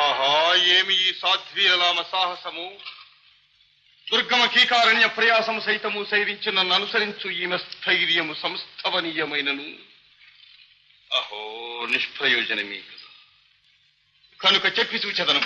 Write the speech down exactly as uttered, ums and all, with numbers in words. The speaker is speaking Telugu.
ఆహా, ఏమి ఈ సాధ్వీరలామ సాహసము! దుర్గమ కీకారణ్య ప్రయాసము సైతము సైరించి నన్ను అనుసరించు ఈమె స్థైర్యము సంస్థవనీయమైనను. అహో, నిష్ప్రయోజనమే కదా. కనుక చెప్పి చూచెదను.